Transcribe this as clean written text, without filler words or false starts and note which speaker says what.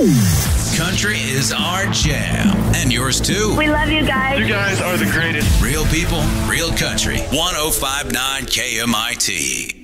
Speaker 1: Country is our jam, and yours too.
Speaker 2: We love you guys.
Speaker 3: You guys are the greatest.
Speaker 1: Real people, real country. 105.9 KMIT.